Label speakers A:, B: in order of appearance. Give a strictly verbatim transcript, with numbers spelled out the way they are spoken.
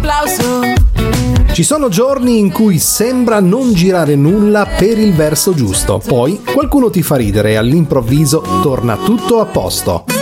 A: applauso.
B: Ci sono giorni in cui sembra non girare nulla per il verso giusto, poi qualcuno ti fa ridere e all'improvviso torna tutto a posto.